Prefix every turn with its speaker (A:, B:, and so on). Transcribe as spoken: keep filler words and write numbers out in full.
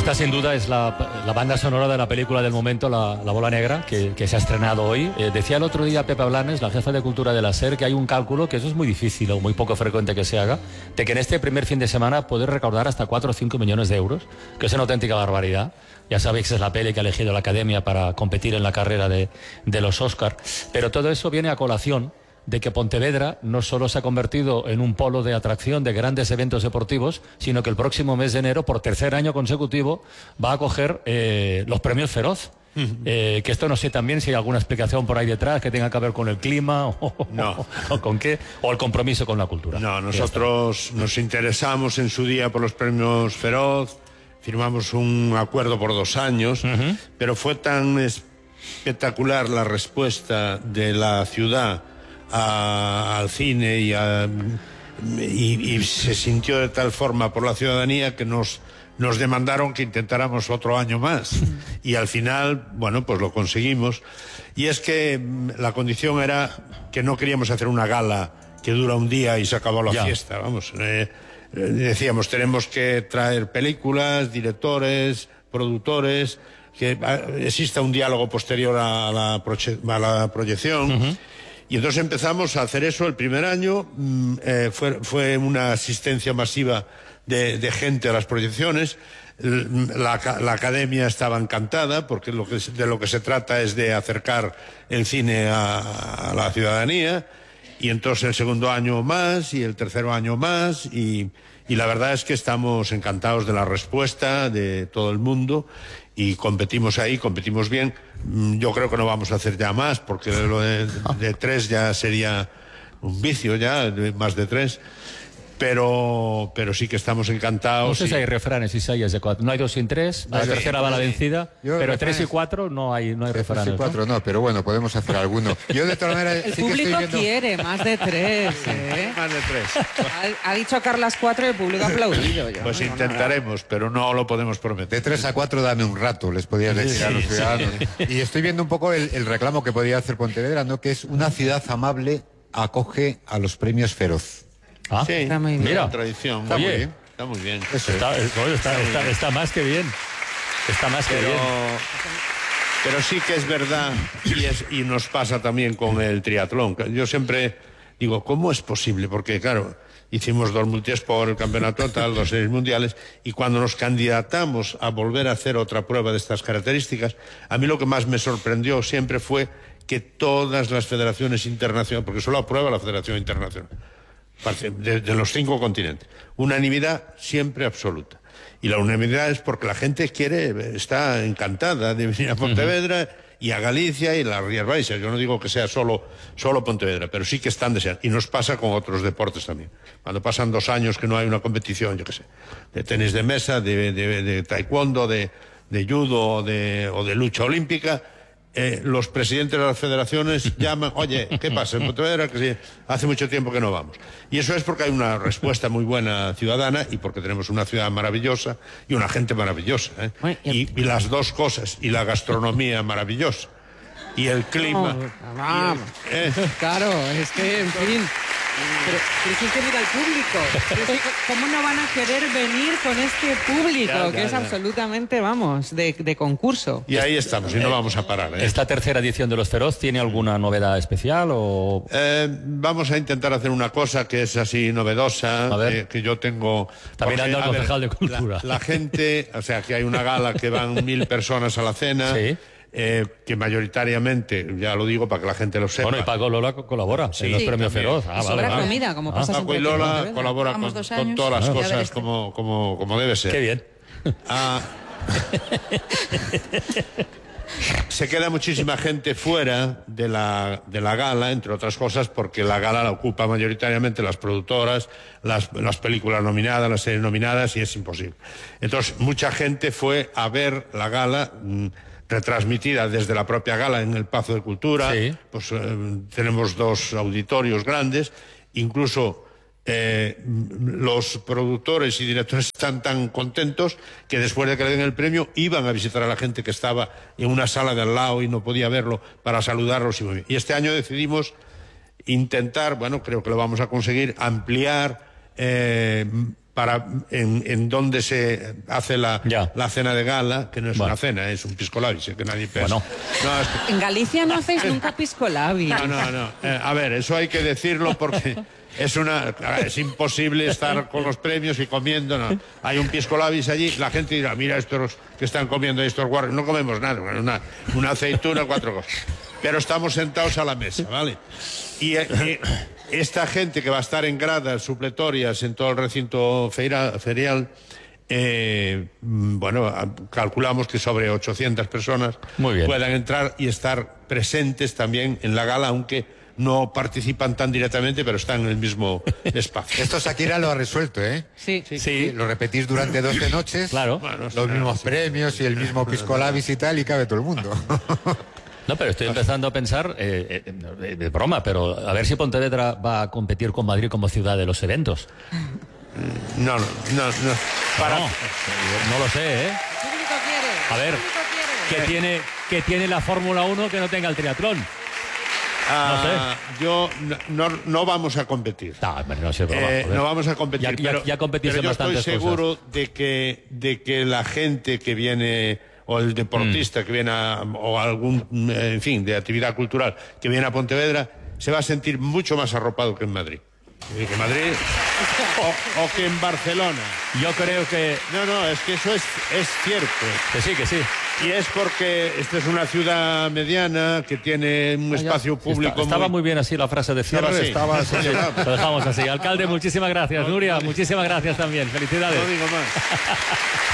A: Esta sin duda es la, la banda sonora de la película del momento, La, la Bola Negra, que, que se ha estrenado hoy. Eh, decía el otro día Pepa Blanes, la jefa de cultura de la SER, que hay un cálculo, que eso es muy difícil o muy poco frecuente que se haga, de que en este primer fin de semana poder recaudar hasta cuatro o cinco millones de euros, que es una auténtica barbaridad. Ya sabéis que es la peli que ha elegido la Academia para competir en la carrera de, de los Oscar. Pero todo eso viene a colación de que Pontevedra no solo se ha convertido en un polo de atracción de grandes eventos deportivos, sino que el próximo mes de enero, por tercer año consecutivo, va a acoger eh, los premios Feroz. Uh-huh. Eh, que esto no sé también si hay alguna explicación por ahí detrás que tenga que ver con el clima o,
B: no.
A: o con qué, o el compromiso con la cultura.
B: No, nosotros nos interesamos en su día por los premios Feroz, firmamos un acuerdo por dos años, uh-huh. pero fue tan espectacular la respuesta de la ciudad A, al cine y, a, y, y se sintió de tal forma por la ciudadanía que nos, nos demandaron que intentáramos otro año más y al final, bueno, pues lo conseguimos. Y es que la condición era que no queríamos hacer una gala que dura un día y se acabó la ya. fiesta, vamos. Eh, decíamos, tenemos que traer películas, directores, productores, que exista un diálogo posterior a la, proye- a la proyección. Uh-huh. Y entonces empezamos a hacer eso el primer año, eh, fue, fue una asistencia masiva de, de gente a las proyecciones, la, la Academia estaba encantada porque lo que, de lo que se trata es de acercar el cine a, a la ciudadanía, y entonces el segundo año más y el tercer año más, y, y la verdad es que estamos encantados de la respuesta de todo el mundo. Y competimos ahí, competimos bien. Yo creo que no vamos a hacer ya más, porque lo de, de tres ya sería un vicio ya, de más de tres. Pero, pero sí que estamos encantados.
A: No sé
B: y...
A: si hay refranes, Isaías, de cuatro. No hay dos sin tres, la sí, tercera va la vencida, yo pero refranes... tres y cuatro no hay, no hay refranes.
C: Tres y cuatro no, pero bueno, podemos hacer alguno. Yo de todas maneras...
D: El
C: sí
D: público
C: que estoy viendo...
D: quiere más de tres, ¿eh?
B: Más de tres.
D: Ha, ha dicho Carlas cuatro y el público ha aplaudido. Yo.
B: Pues intentaremos, pero no lo podemos prometer.
C: De tres a cuatro dame un rato, les podía decir sí, a los sí, ciudadanos. Sí. Y estoy viendo un poco el, el reclamo que podría hacer Pontevedra, ¿no? Que es una ciudad amable, acoge a los premios Feroz.
A: Ah,
D: sí, está muy bien.
A: Mira,
B: tradición.
A: Está
B: Oye,
A: muy bien.
B: Está muy bien.
A: Eso está, está, está, está, está más que bien. Está más que
B: pero,
A: bien.
B: Pero sí que es verdad, y, es, y nos pasa también con el triatlón. Yo siempre digo, ¿cómo es posible? Porque, claro, hicimos dos multiesport, el campeonato total, dos series mundiales, y cuando nos candidatamos a volver a hacer otra prueba de estas características, a mí lo que más me sorprendió siempre fue que todas las federaciones internacionales, porque solo aprueba la Federación Internacional, de, de los cinco continentes, unanimidad siempre absoluta. Y la unanimidad es porque la gente quiere, está encantada de venir a Pontevedra uh-huh. y a Galicia y las Rías Baixas. Yo no digo que sea solo, solo Pontevedra, pero sí que están deseando. Y nos pasa con otros deportes también. Cuando pasan dos años que no hay una competición, yo qué sé, de tenis de mesa, de, de, de taekwondo, de, de judo o de, o de lucha olímpica, Eh, los presidentes de las federaciones llaman, oye, ¿qué pasa en Pontevedra? Que sí, hace mucho tiempo que no vamos. Y eso es porque hay una respuesta muy buena ciudadana y porque tenemos una ciudad maravillosa y una gente maravillosa. ¿eh? Y, y las dos cosas, y la gastronomía maravillosa, y el clima.
D: No, vamos.
B: Y el, eh.
D: Claro, es que, en fin. Pero, pero sí que mira el público. Es que, ¿cómo no van a querer venir con este público? Ya, ya, que es ya. absolutamente, vamos, de, de concurso.
B: Y ahí estamos, y no vamos a parar. ¿eh?
A: ¿Esta tercera edición de Los Feroz tiene alguna novedad especial? O...
B: Eh, vamos a intentar hacer una cosa que es así novedosa, eh, que yo tengo...
A: Está mirando al concejal de Cultura.
B: La, la gente, o sea, que hay una gala que van mil personas a la cena... Sí. Eh, que mayoritariamente, ya lo digo para que la gente lo sepa.
A: Bueno, y Paco Lola colabora sí, en los sí, premios Feroz.
D: Ah, vale, vale. comida, como pasa
B: ah, Paco y Lola colabora con, con todas las ah, cosas como, como, como debe ser.
A: Qué bien.
B: Ah, se queda muchísima gente fuera de la, de la gala, entre otras cosas, porque la gala la ocupa mayoritariamente las productoras, las, las películas nominadas, las series nominadas, y es imposible. Entonces, mucha gente fue a ver la gala... Mmm, retransmitida desde la propia gala en el Pazo de Cultura, sí. pues eh, tenemos dos auditorios grandes, incluso eh, los productores y directores están tan contentos que después de que le den el premio iban a visitar a la gente que estaba en una sala de al lado y no podía verlo para saludarlos. Y, y este año decidimos intentar, bueno, creo que lo vamos a conseguir, ampliar eh, para en, en donde se hace la, la cena de gala, que no es bueno. una cena, es un pisco labis, que nadie piensa. Bueno.
D: No, es que... En Galicia no hacéis nunca pisco labis.
B: No, no, no. Eh, a ver, eso hay que decirlo porque es una es imposible estar con los premios y comiendo. No. Hay un pisco labis allí, la gente dirá, mira estos que están comiendo estos guarros, no comemos nada, una, una aceituna, cuatro cosas. Pero estamos sentados a la mesa, ¿vale? Y... y esta gente que va a estar en gradas supletorias en todo el recinto feira, ferial, eh, bueno, calculamos que sobre ochocientas personas puedan entrar y estar presentes también en la gala, aunque no participan tan directamente, pero están en el mismo espacio.
C: Esto Shakira lo ha resuelto, ¿eh?
D: Sí.
C: Sí, sí. Lo repetís durante doce noches,
A: claro.
C: Bueno, los mismos sí. premios y el mismo pisco labis y tal, y cabe todo el mundo.
A: No, pero estoy empezando a pensar, eh, eh, de broma, pero a ver si Pontevedra va a competir con Madrid como ciudad de los eventos.
B: No, no, no. no.
A: Para... no, no lo sé, ¿eh?
D: El público quiere.
A: A ver, ¿qué tiene, qué tiene la Fórmula uno que no tenga el triatlón?
B: Ah, no sé. Yo no, no, no vamos a competir.
A: No, no, sé, broma,
B: eh, no vamos a competir.
A: Ya,
B: pero,
A: ya, ya competís
B: pero
A: en
B: yo
A: bastantes
B: estoy seguro
A: cosas.
B: de que, de que la gente que viene, o el deportista mm. que viene a, o algún, en fin, de actividad cultural que viene a Pontevedra, se va a sentir mucho más arropado que en Madrid. Que en Madrid o, o que en Barcelona.
A: Yo creo que...
B: No, no, es que eso es, es cierto.
A: Que sí, que sí.
B: Y es porque esta es una ciudad mediana que tiene un espacio público.
A: Está, estaba muy... muy bien así la frase de cierre.
B: Estaba así.
A: Estaba así. Lo dejamos así. Alcalde, muchísimas gracias.
B: No,
A: Nuria,
B: no,
A: muchísimas gracias también. Felicidades.
B: No digo más.